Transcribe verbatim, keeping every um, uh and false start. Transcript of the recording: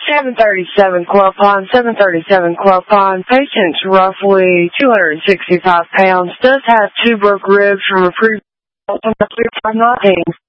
seven thirty-seven Quail Pond, seven thirty-seven Quail Pond. Patient's roughly two hundred sixty-five pounds, does have two broke ribs from a previous five nineteen.